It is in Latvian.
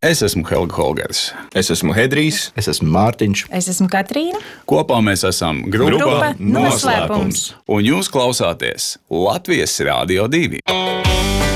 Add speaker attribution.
Speaker 1: Es esmu Helga Holgers.
Speaker 2: Es esmu Hedrijs.
Speaker 3: Es esmu Mārtiņš.
Speaker 4: Es esmu Katrīna.
Speaker 1: Kopā mēs esam grupa
Speaker 4: Noslēpums.
Speaker 1: Un jūs klausāties Latvijas Rādio 2.